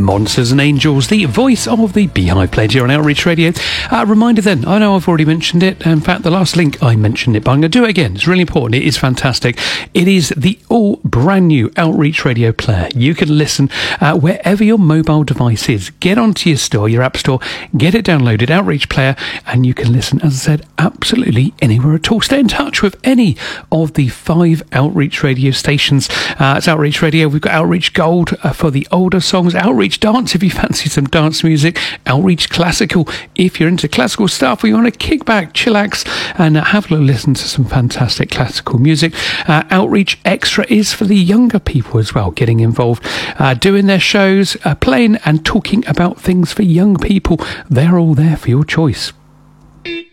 Monsters and Angels, the voice of the Beehive, played here on Outreach Radio. Reminder then, I know I've already mentioned it. In fact, the last link I mentioned it, but I'm going to do it again. It's really important. It is fantastic. It is the all brand new Outreach Radio player. You can listen wherever your mobile device is. Get onto your store, your app store, get it downloaded, Outreach Player, and you can listen, as I said, absolutely anywhere at all. Stay in touch with any of the 5 Outreach Radio stations. It's Outreach Radio. We've got Outreach Gold for the older songs, Outreach Dance if you fancy some dance music, Outreach Classical if you're into classical stuff or you want to kick back, chillax, and have a little listen to some fantastic classical music. Outreach Extra is for the younger people as well, getting involved, doing their shows, playing and talking about things for young people. They're all there for your choice.